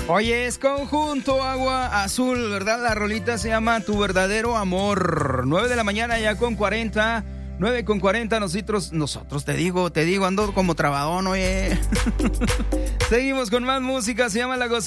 Oye, es Conjunto Agua Azul, ¿verdad? La rolita se llama Tu Verdadero Amor. 9 de la mañana ya con 40. 9:40, nosotros, te digo, ando como trabadón, oye. Seguimos con más música, se llama La Gozadera.